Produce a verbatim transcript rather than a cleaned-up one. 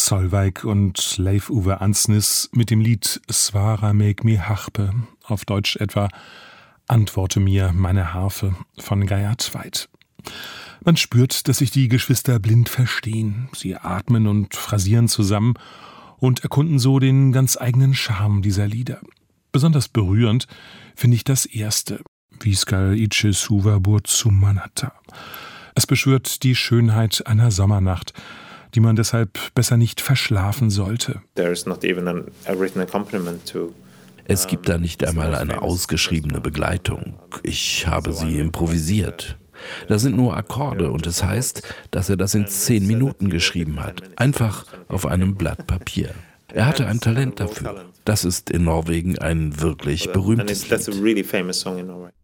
Solveig und Leif Uwe Ansnis mit dem Lied Svara meg mi harpe, auf Deutsch etwa Antworte mir, meine Harfe von Geir Tveit. Man spürt, dass sich die Geschwister blind verstehen. Sie atmen und phrasieren zusammen und erkunden so den ganz eigenen Charme dieser Lieder. Besonders berührend finde ich das erste, Viskal ice suva burt sumanata. Es beschwört die Schönheit einer Sommernacht, die man deshalb besser nicht verschlafen sollte. Es gibt da nicht einmal eine ausgeschriebene Begleitung. Ich habe sie improvisiert. Da sind nur Akkorde und es heißt, dass er das in zehn Minuten geschrieben hat. Einfach auf einem Blatt Papier. Er hatte ein Talent dafür. Das ist in Norwegen ein wirklich berühmtes Lied.